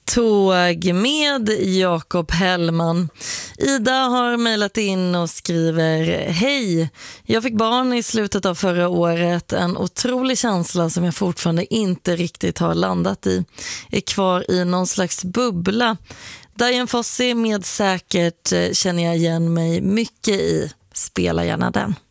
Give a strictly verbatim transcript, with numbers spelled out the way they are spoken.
Tåg med Jakob Hellman. Ida har mejlat in och skriver: Hej, jag fick barn i slutet av förra året. En otrolig känsla som jag fortfarande inte riktigt har landat i. Är kvar i någon slags bubbla. Dian Fossey med Säkert känner jag igen mig mycket i. Spela gärna den.